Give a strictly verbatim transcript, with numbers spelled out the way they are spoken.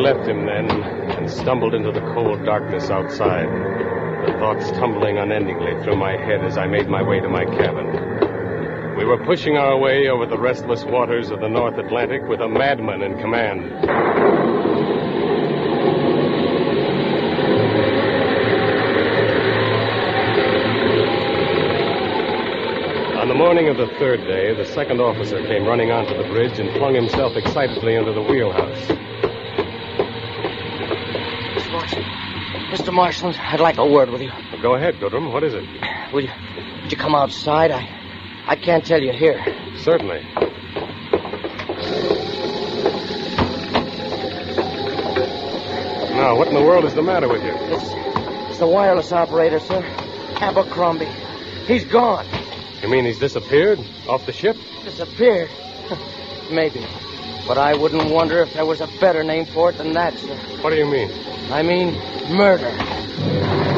left him then and stumbled into the cold darkness outside, the thoughts tumbling unendingly through my head as I made my way to my cabin. We were pushing our way over the restless waters of the North Atlantic with a madman in command. On the morning of the third day, the second officer came running onto the bridge and flung himself excitedly into the wheelhouse. Mister Marshland, Mister Marshland, I'd like a word with you. Well, go ahead, Goodrum. What is it? Will you, would you come outside? I, I can't tell you here. Certainly. Now, what in the world is the matter with you? It's, it's the wireless operator, sir. Abercrombie. He's gone. You mean he's disappeared? Off the ship? Disappeared? Maybe. But I wouldn't wonder if there was a better name for it than that, sir. What do you mean? I mean murder.